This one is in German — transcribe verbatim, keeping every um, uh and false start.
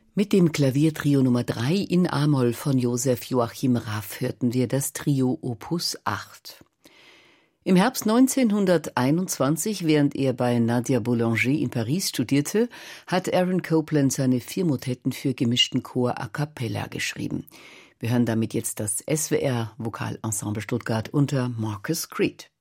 Mit dem Klaviertrio Nummer drei in A-Moll von Josef Joachim Raff hörten wir das Trio Opus acht. Im Herbst neunzehnhunderteinundzwanzig, während er bei Nadia Boulanger in Paris studierte, hat Aaron Copland seine vier Motetten für gemischten Chor a cappella geschrieben. Wir hören damit jetzt das S W R Vokalensemble Stuttgart unter Marcus Creed.